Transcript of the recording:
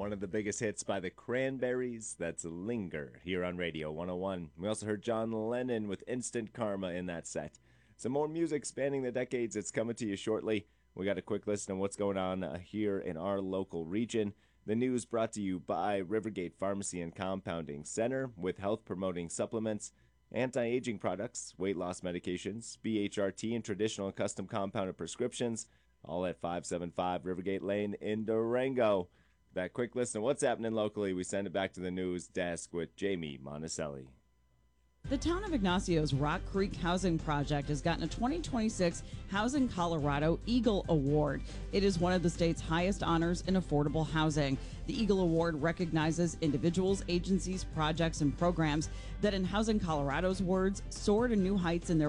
one of the biggest hits by the Cranberries. That's Linger here on Radio 101. We also heard John Lennon with Instant Karma in that set. Some more music spanning the decades. It's coming to you shortly. We got a quick list on what's going on here in our local region. The news brought to you by Rivergate Pharmacy and Compounding Center with health-promoting supplements, anti-aging products, weight loss medications, BHRT, and traditional and custom compounded prescriptions, all at 575 Rivergate Lane in Durango. That quick list on what's happening locally, we send it back to the news desk with Jamie Monticelli. The town of Ignacio's Rock Creek Housing Project has gotten a 2026 Housing Colorado Eagle Award. It is one of the state's highest honors in affordable housing. The Eagle Award recognizes individuals, agencies, projects, and programs that, in Housing Colorado's words, soar to new heights in their